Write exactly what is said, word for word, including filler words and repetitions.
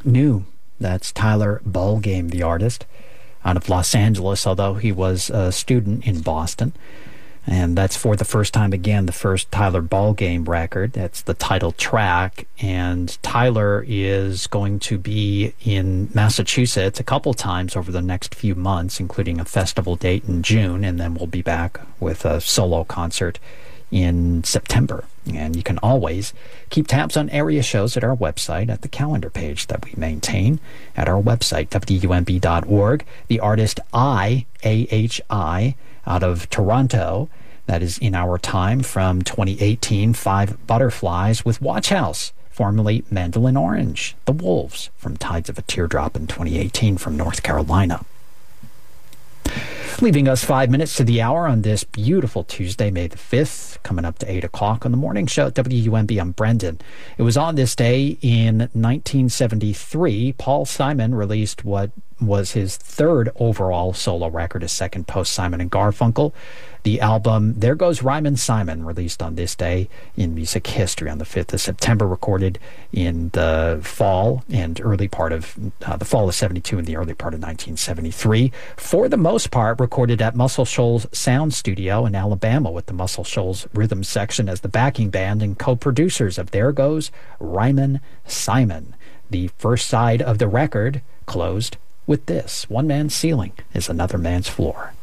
new. That's Tyler Ballgame, the artist, out of Los Angeles, although he was a student in Boston. And that's for the first time again, the first Tyler Ballgame record. That's the title track. And Tyler is going to be in Massachusetts a couple times over the next few months, including a festival date in June. And then we'll be back with a solo concert in September. And you can always keep tabs on area shows at our website at the calendar page that we maintain at our website, W U M B dot org. The artist I, A H I, out of Toronto, that is In Our Time from twenty eighteen, Five Butterflies with Watch House, formerly Mandolin Orange, The Wolves from Tides of a Teardrop in twenty eighteen from North Carolina. Leaving us five minutes to the hour on this beautiful Tuesday, May the fifth, coming up to eight o'clock on the morning show at W U M B. I'm Brendan. It was on this day in nineteen seventy-three, Paul Simon released what was his third overall solo record, his second post Simon and Garfunkel. The album There Goes Ryman Simon, released on this day in music history on the fifth of September, recorded in the fall and early part of uh, the fall of seventy-two and the early part of nineteen seventy-three. For the most part, recorded at Muscle Shoals Sound Studio in Alabama with the Muscle Shoals Rhythm Section as the backing band and co-producers of There Goes Ryman Simon. The first side of the record closed with this: One man's ceiling is another man's floor.